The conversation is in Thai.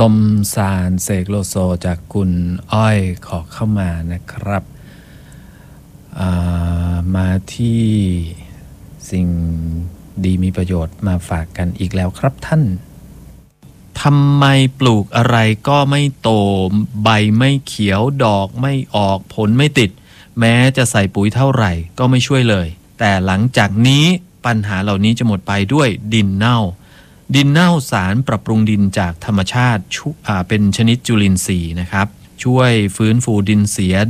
ส้มสารเสกโลโซจากคุณอ้อยขอเข้ามานะครับมาที่สิ่งดีมีประโยชน์มาฝากกันอีกแล้วครับท่านทำไมปลูกอะไรก็ไม่โตใบไม่เขียวดอกไม่ออกผลไม่ติดแม้จะใส่ปุ๋ยเท่าไหร่ก็ไม่ช่วยเลยแต่หลังจากนี้ปัญหาเหล่านี้จะหมดไปด้วยดินเน่าสารปรับปรุงดินจากธรรมชาติเป็นชนิดจุลินทรีย์นะครับช่วยฟื้นฟูดินเสีย